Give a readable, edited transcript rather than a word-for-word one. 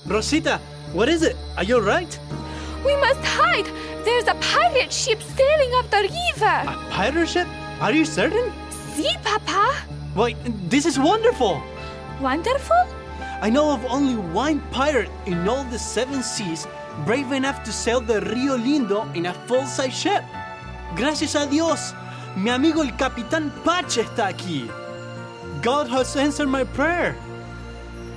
Rosita, what is it? Are you alright? We must hide! There's a pirate ship sailing up the river! A pirate ship? Are you certain? See, Papa? Why, this is wonderful! Wonderful? I know of only one pirate in all the 7 seas brave enough to sail the Río Lindo in a full-size ship. Gracias a Dios, mi amigo el Capitán Pache está aquí. God has answered my prayer.